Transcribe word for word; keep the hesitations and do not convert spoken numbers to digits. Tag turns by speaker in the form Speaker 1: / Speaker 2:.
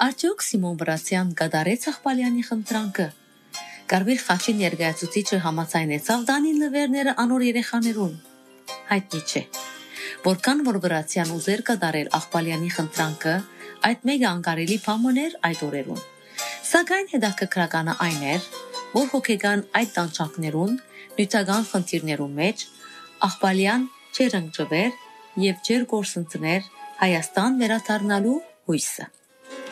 Speaker 1: Արդյոք Սիմոն Վրացյան կատարեց Աղբալյանի խնդրանքը։ Կարմիր խաչի ներկայացուցիչը համաձայնեցավ Դանի նվերները անոր երեխաներուն։ Հայտնի չէ։ Որքան որ Վրացյան ուզեր կատարել Աղբալյանի խնդրանքը, այդ մեկը անկարելի բան էր այդ օրերուն։ Սակայն հետաքրքրականը այն էր, որ հոգեկան այդ տանջանքներուն, նյութական խնդիրներուն մեջ Աղբալյան չեր ընկճվեր եւ չեր կորսնցներ Հայաստան վերադառնալու հույսը։